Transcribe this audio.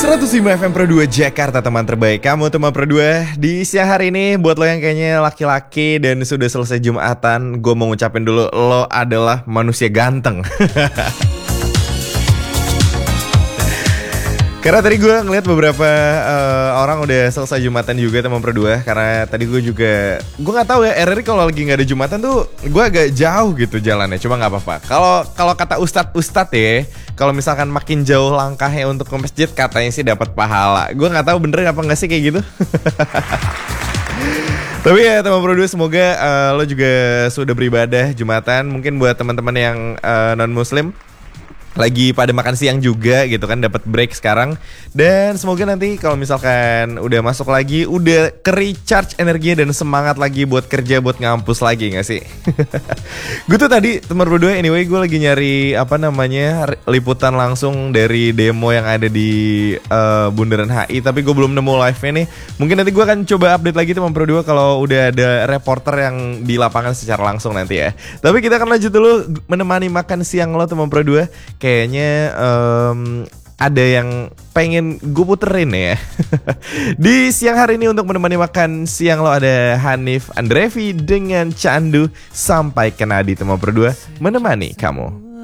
105 FM Pro 2 Jakarta, teman terbaik kamu, teman Pro 2. Di siang hari ini buat lo yang kayaknya laki-laki dan sudah selesai Jumatan, gue mau ngucapin dulu lo adalah manusia ganteng. Karena tadi gue ngeliat beberapa orang udah selesai Jumatan juga, teman Pro 2. Karena tadi gue gak tahu ya, RRI kalau lagi gak ada Jumatan tuh gue agak jauh gitu jalannya. Cuma gak apa-apa. Kalau kata ustadz ya, kalau misalkan makin jauh langkahnya untuk ke masjid, katanya sih dapat pahala. Gue gak tahu bener apa gak sih kayak gitu. Tapi ya teman Pro 2, semoga lo juga sudah beribadah Jumatan. Mungkin buat teman-teman yang non-muslim lagi pada makan siang juga gitu kan, dapat break sekarang. Dan semoga nanti kalau misalkan udah masuk lagi, udah ke-recharge energinya dan semangat lagi buat kerja, buat ngampus lagi gak sih? Gue tuh tadi teman berdua, anyway, gue lagi nyari liputan langsung dari demo yang ada di Bundaran HI. Tapi gue belum nemu live-nya nih. Mungkin nanti gue akan coba update lagi teman berdua kalau udah ada reporter yang di lapangan secara langsung nanti ya. Tapi kita akan lanjut dulu menemani makan siang lo teman berdua. Kayaknya ada yang pengen gue puterin ya. Di siang hari ini untuk menemani makan siang lo ada Hanif Andrevi dengan Candu. Sampai kena di teman berdua menemani kamu.